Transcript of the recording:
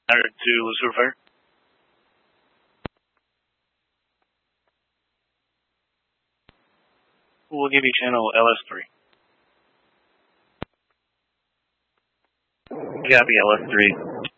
To Lucifer Fair. We'll give you channel LS3. Copy LS3.